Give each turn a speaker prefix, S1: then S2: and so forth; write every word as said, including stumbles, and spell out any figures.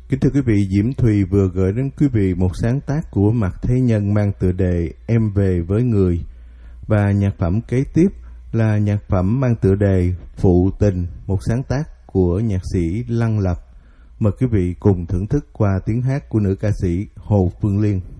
S1: Kính thưa quý vị, Diễm Thùy vừa gửi đến quý vị một sáng tác của Mạc Thế Nhân mang tựa đề Em Về Với Người. Và nhạc phẩm kế tiếp là nhạc phẩm mang tựa đề Phụ Tình, một sáng tác của nhạc sĩ Lăng Lập. Mời quý vị cùng thưởng thức qua tiếng hát của nữ ca sĩ Hồ Phương Liên.